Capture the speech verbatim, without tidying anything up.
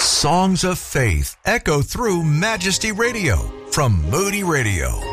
Songs of faith echo through Majesty Radio from Moody Radio.